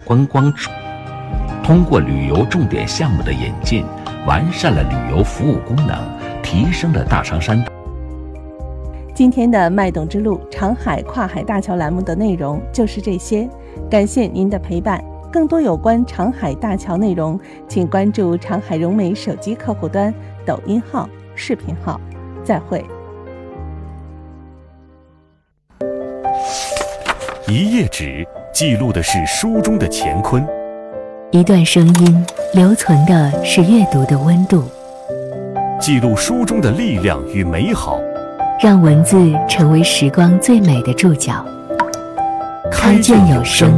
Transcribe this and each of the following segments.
观光处。通过旅游重点项目的引进，完善了旅游服务功能，提升了大长山。 今天的脉动之路长海跨海大桥栏目的内容就是这些，感谢您的陪伴。更多有关长海大桥内容，请关注长海融媒手机客户端、抖音号、视频号。再会。 一页纸记录的是书中的乾坤， 一段声音留存的是阅读的温度， 记录书中的力量与美好， 让文字成为时光最美的注脚。开卷有声。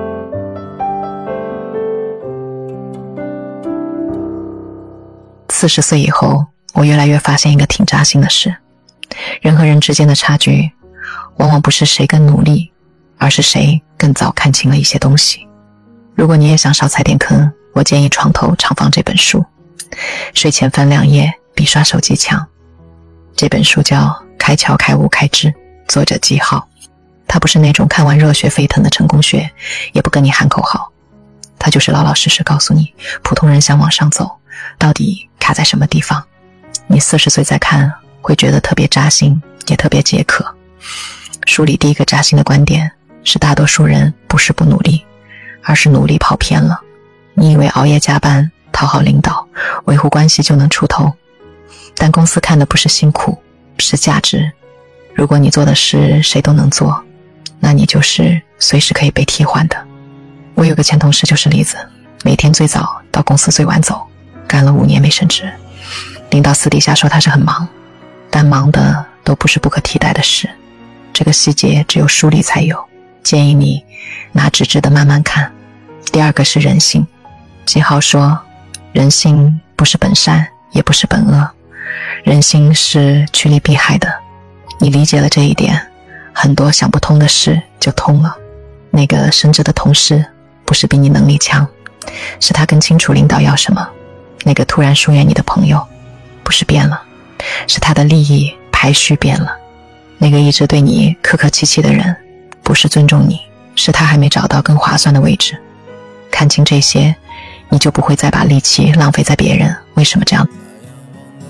40岁以后，我越来越发现一个挺扎心的事，人和人之间的差距往往不是谁更努力，而是谁更早看清了一些东西。如果你也想少踩点坑，我建议床头常放这本书，睡前翻2页比刷手机强。这本书叫《开窍开悟开智》，作者季浩。他不是那种看完热血沸腾的成功学，也不跟你喊口号，他就是老老实实告诉你，普通人想往上走到底卡在什么地方。你40岁再看，会觉得特别扎心，也特别解渴。书里第一个扎心的观点是，大多数人不是不努力，而是努力跑偏了。你以为熬夜加班讨好领导维护关系就能出头，但公司看的不是辛苦，是价值。如果你做的事谁都能做，那你就是随时可以被替换的。我有个前同事就是例子，每天最早到公司最晚走，干了5年没升职。领导私底下说他是很忙，但忙的都不是不可替代的事，这个细节只有书里才有，建议你拿纸质的慢慢看。第二个是人性，季浩说，人性不是本善，也不是本恶，人性是趋利避害的。你理解了这一点，很多想不通的事就通了。那个升职的同事不是比你能力强，是他更清楚领导要什么。那个突然疏远你的朋友不是变了，是他的利益排序变了。那个一直对你客客气气的人不是尊重你，是他还没找到更划算的位置。看清这些，你就不会再把力气浪费在别人为什么这样。